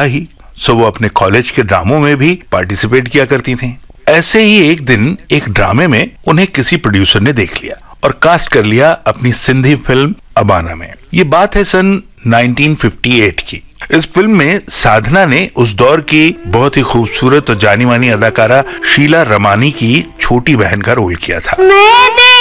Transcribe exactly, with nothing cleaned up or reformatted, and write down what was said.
था ही, सो वो अपने कॉलेज के ड्रामों में भी पार्टिसिपेट किया करती थीं। ऐसे ही एक दिन एक ड्रामे में उन्हें किसी प्रोड्यूसर ने देख लिया और कास्ट कर लिया अपनी सिंधी फिल्म अबाना में। ये बात है सन नाइनटीन फिफ्टी एट की। इस फिल्म में साधना ने उस दौर की बहुत ही खूबसूरत और जानी मानी अदाकारा शीला रमानी की छोटी बहन का रोल किया था।